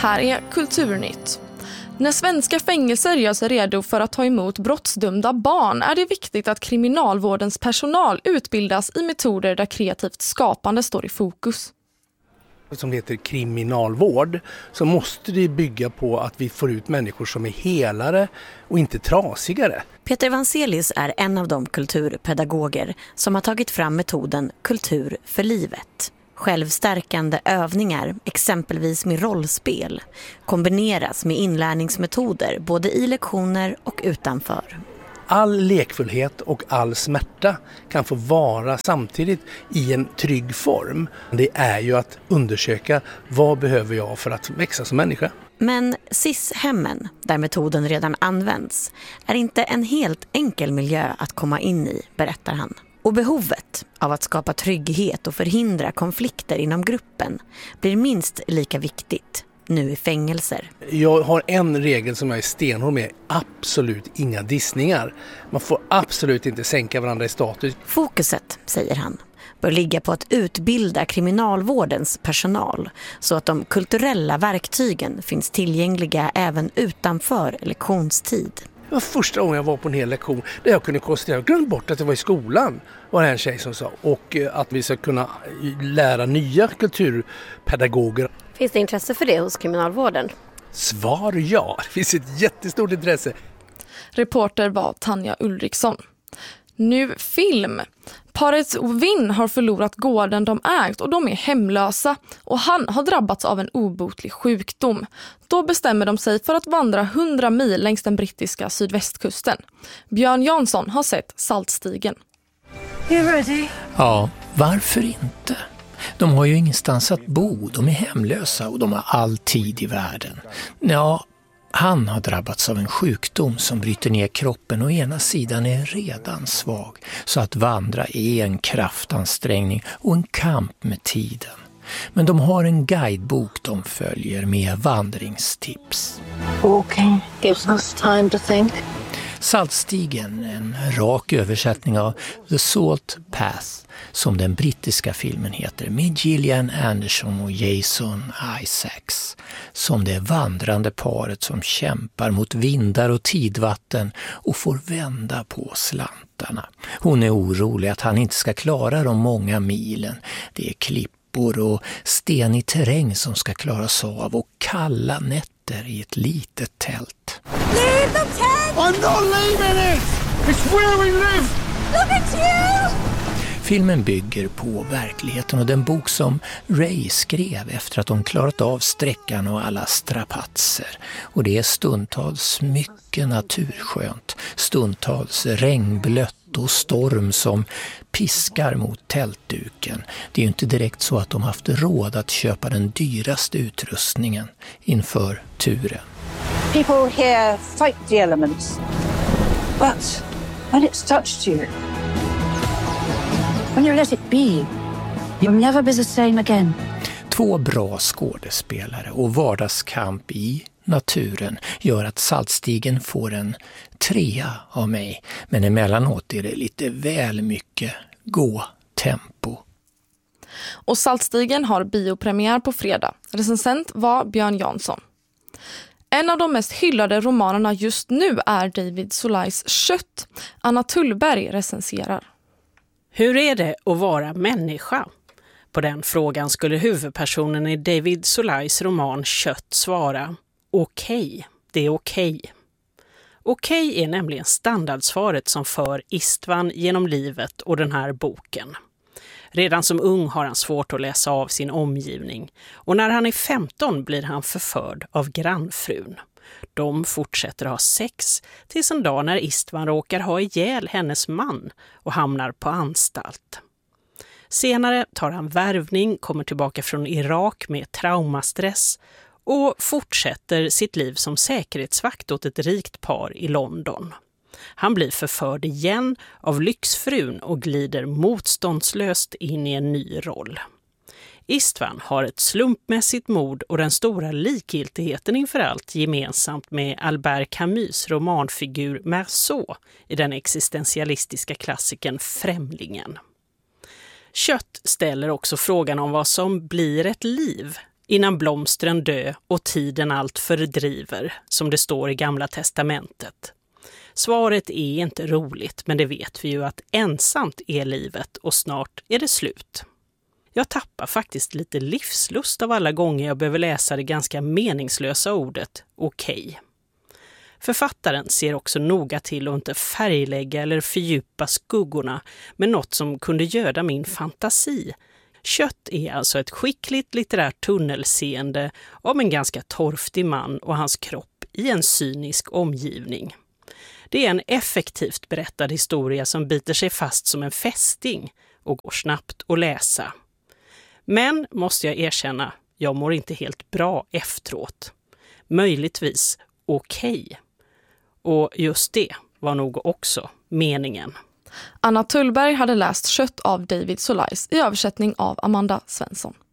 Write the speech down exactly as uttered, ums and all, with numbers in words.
Här är Kulturnytt. När svenska fängelser gör sig redo för att ta emot brottsdömda barn är det viktigt att kriminalvårdens personal utbildas i metoder där kreativt skapande står i fokus. Som heter kriminalvård, så måste det bygga på att vi får ut människor som är helare och inte trasigare. Peter Vancelis är en av de kulturpedagoger som har tagit fram metoden Kultur för livet. Självstärkande övningar, exempelvis med rollspel, kombineras med inlärningsmetoder både i lektioner och utanför. All lekfullhet och all smärta kan få vara samtidigt i en trygg form. Det är ju att undersöka vad behöver jag för att växa som människa. Men S I S-hemmen, där metoden redan används, är inte en helt enkel miljö att komma in i, berättar han. Och behovet av att skapa trygghet och förhindra konflikter inom gruppen blir minst lika viktigt nu i fängelser. Jag har en regel som jag är stenhård med. Absolut inga dissningar. Man får absolut inte sänka varandra i status. Fokuset, säger han, bör ligga på att utbilda kriminalvårdens personal så att de kulturella verktygen finns tillgängliga även utanför lektionstid. Det var första gången jag var på en hel lektion där jag kunde konstatera, jag glömde bort att jag var i skolan, var det en tjej som sa. Och att vi ska kunna lära nya kulturpedagoger. Finns det intresse för det hos kriminalvården? Svar ja, det finns ett jättestort intresse. Reporter var Tanja Ulriksson. Nu film. Paret Winn har förlorat gården de ägt och de är hemlösa och han har drabbats av en obotlig sjukdom. Då bestämmer de sig för att vandra hundra mil längs den brittiska sydvästkusten. Björn Jansson har sett Saltstigen. You ready? Ja, varför inte? De har ju ingenstans att bo, de är hemlösa och de har all tid i världen. Ja, han har drabbats av en sjukdom som bryter ner kroppen och ena sidan är redan svag. Så att vandra är en kraftansträngning och en kamp med tiden. Men de har en guidebok de följer med vandringstips. Walking gives us time to think. Saltstigen, en rak översättning av The Salt Path, som den brittiska filmen heter, med Gillian Anderson och Jason Isaacs, som det vandrande paret som kämpar mot vindar och tidvatten och får vända på slantarna. Hon är orolig att han inte ska klara de många milen. Det är klippor och stenig terräng som ska klaras av och kalla nätter i ett litet tält. Leave the tent! I'm not leaving it! It's where we live! Look at you! Filmen bygger på verkligheten och den bok som Ray skrev efter att hon klarat av sträckan och alla strapatser. Och det är stundtals mycket naturskönt, stundtals regnblött och storm som piskar mot tältduken. Det är ju inte direkt så att de haft råd att köpa den dyraste utrustningen inför turen. People here fight the elements. But when it's touched you, when you let it be, you'll never be the same again. Två bra skådespelare och vardagskamp i naturen gör att Saltstigen får en trea av mig. Men emellanåt är det lite väl mycket gå-tempo. Och Saltstigen har biopremiär på fredag. Recensent var Björn Jansson. En av de mest hyllade romanerna just nu är David Solais Kött. Anna Tullberg recenserar. Hur är det att vara människa? På den frågan skulle huvudpersonen i David Solais roman Kött svara: okej, det är okej. Okej är nämligen standardsvaret som för Istvan genom livet och den här boken. Redan som ung har han svårt att läsa av sin omgivning och när han är femton blir han förförd av grannfrun. De fortsätter ha sex tills en dag när Istvan råkar ha ihjäl hennes man och hamnar på anstalt. Senare tar han värvning, kommer tillbaka från Irak med traumastress och fortsätter sitt liv som säkerhetsvakt åt ett rikt par i London. Han blir förförd igen av lyxfrun och glider motståndslöst in i en ny roll. Istvan har ett slumpmässigt mord och den stora likgiltigheten inför allt gemensamt med Albert Camus romanfigur Marceau i den existentialistiska klassikern Främlingen. Kött ställer också frågan om vad som blir ett liv innan blomstren dö och tiden allt fördriver, som det står i Gamla testamentet. Svaret är inte roligt, men det vet vi ju att ensamt är livet och snart är det slut. Jag tappar faktiskt lite livslust av alla gånger jag behöver läsa det ganska meningslösa ordet okej. Författaren ser också noga till att inte färglägga eller fördjupa skuggorna med något som kunde göda min fantasi. Kött är alltså ett skickligt litterärt tunnelseende om en ganska torftig man och hans kropp i en cynisk omgivning. Det är en effektivt berättad historia som biter sig fast som en fästing och går snabbt att läsa. Men, måste jag erkänna, jag mår inte helt bra efteråt. Möjligtvis okej. Okay. Och just det var nog också meningen. Anna Tullberg hade läst Kött av David Solis i översättning av Amanda Svensson.